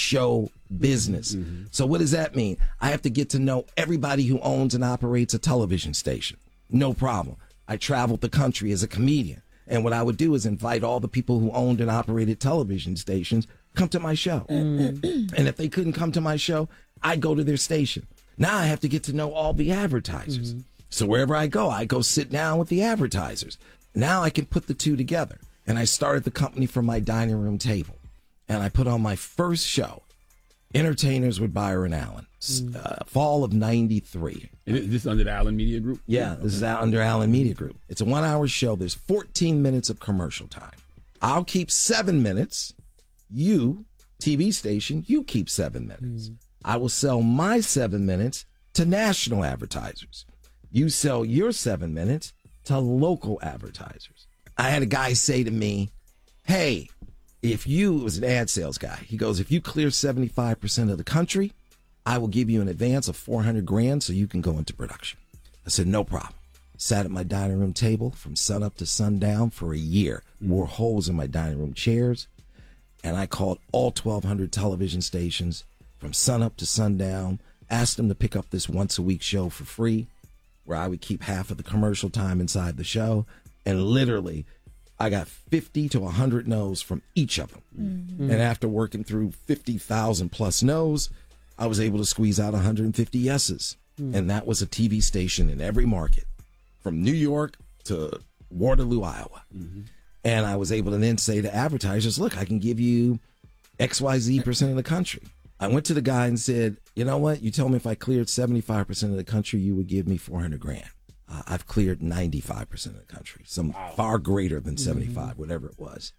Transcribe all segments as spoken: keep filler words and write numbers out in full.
show business. Mm-hmm. So what does that mean? I have to get to know everybody who owns and operates a television station. No problem. I traveled the country as a comedian. And what I would do is invite all the people who owned and operated television stations, come to my show. Mm-hmm. And if they couldn't come to my show, I'd go to their station. Now I have to get to know all the advertisers. Mm-hmm. So wherever I go, I go sit down with the advertisers. Now I can put the two together. And I started the company from my dining room table. And I put on my first show, Entertainers with Byron Allen, mm. uh, fall of ninety-three. Is this under the Allen Media Group? Yeah, this is under Allen Media Group. It's a one-hour show. There's fourteen minutes of commercial time. I'll keep seven minutes. You, T V station, you keep seven minutes. Mm. I will sell my seven minutes to national advertisers. You sell your seven minutes to local advertisers. I had a guy say to me, hey, if you, it was an ad sales guy, he goes, if you clear seventy-five percent of the country, I will give you an advance of four hundred grand so you can go into production. I said, no problem. Sat at my dining room table from sun up to sundown for a year, wore holes in my dining room chairs, and I called all twelve hundred television stations from sun up to sundown, asked them to pick up this once a week show for free, where I would keep half of the commercial time inside the show, and literally I got fifty to one hundred no's from each of them. Mm-hmm. And after working through fifty thousand plus no's, I was able to squeeze out one hundred fifty yeses. Mm-hmm. And that was a T V station in every market, from New York to Waterloo, Iowa. Mm-hmm. And I was able to then say to advertisers, look, I can give you X Y Z percent of the country. I went to the guy and said, you know what? You told me if I cleared seventy-five percent of the country, you would give me four hundred grand. Uh, I've cleared ninety-five percent of the country, some wow. far greater than seventy-five, mm-hmm. whatever it was.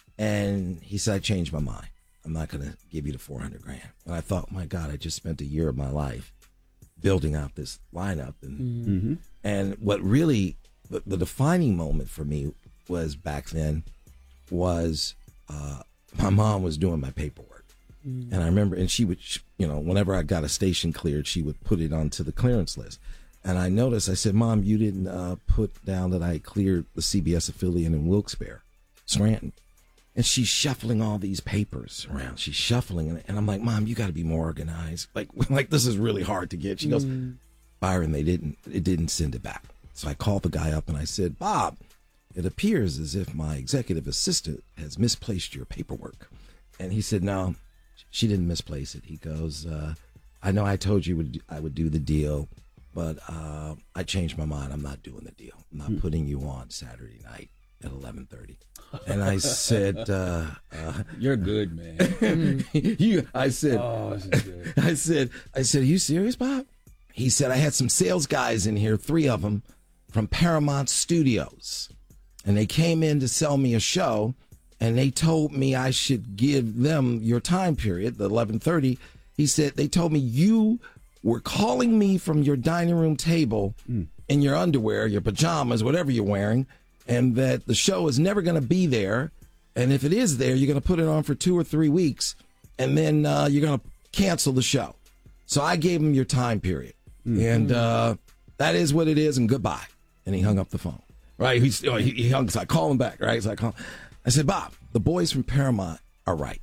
And he said, I changed my mind. I'm not going to give you the four hundred grand. And I thought, my God, I just spent a year of my life building out this lineup. And mm-hmm. and what really, the, the defining moment for me was back then was uh, my mom was doing my paperwork. Mm-hmm. And I remember, and she would, you know, whenever I got a station cleared, she would put it onto the clearance list. And I noticed, I said, Mom, you didn't uh, put down that I cleared the C B S affiliate in Wilkes-Barre, Scranton. And she's shuffling all these papers around. She's shuffling. And, and I'm like, Mom, you got to be more organized. Like, like this is really hard to get. She goes, mm. Byron, they didn't, it didn't send it back. So I called the guy up and I said, Bob, it appears as if my executive assistant has misplaced your paperwork. And he said, no, she didn't misplace it. He goes, uh, I know I told you would, I would do the deal. But uh, I changed my mind. I'm not doing the deal. I'm not mm. putting you on Saturday night at eleven thirty. And I said, uh, uh, "You're good, man." you, I said, "Oh, this is good." I said, "I said, are you serious, Bob?" He said, "I had some sales guys in here, three of them, from Paramount Studios, and they came in to sell me a show, and they told me I should give them your time period, the eleven thirty." He said, "They told me you were calling me from your dining room table mm. in your underwear, your pajamas, whatever you're wearing, and that the show is never going to be there. And if it is there, you're going to put it on for two or three weeks, and then uh, you're going to cancel the show." So I gave him your time period. Mm. And uh, that is what it is, and goodbye. And he hung up the phone. Right? He's, he, he hung, so I call him back, right? So I call I said, Bob, the boys from Paramount are right.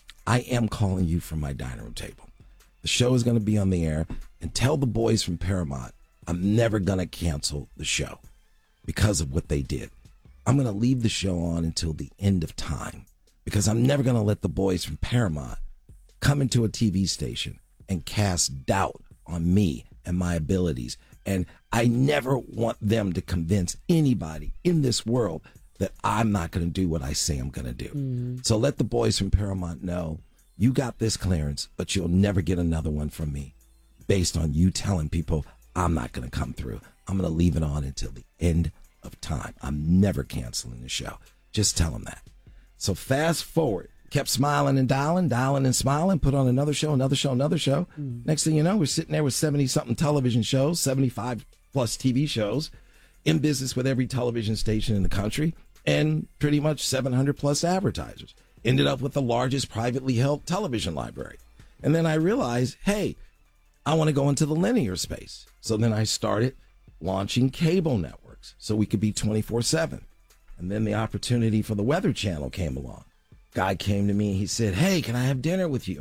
I am calling you from my dining room table. The show is going to be on the air, and tell the boys from Paramount I'm never going to cancel the show because of what they did. I'm going to leave the show on until the end of time because I'm never going to let the boys from Paramount come into a T V station and cast doubt on me and my abilities. And I never want them to convince anybody in this world that I'm not going to do what I say I'm going to do. Mm-hmm. So let the boys from Paramount know you got this clearance, but you'll never get another one from me based on you telling people I'm not going to come through. I'm going to leave it on until the end of time. I'm never canceling the show. Just tell them that. So fast forward, kept smiling and dialing, dialing and smiling, put on another show, another show, another show. Mm. Next thing you know, we're sitting there with seventy-something television shows, seventy-five plus T V shows, in business with every television station in the country, and pretty much seven hundred plus advertisers. Ended up with the largest privately held television library. And then I realized, hey, I want to go into the linear space. So then I started launching cable networks so we could be twenty-four seven. And then the opportunity for the Weather Channel came along. Guy came to me and he said, hey, can I have dinner with you?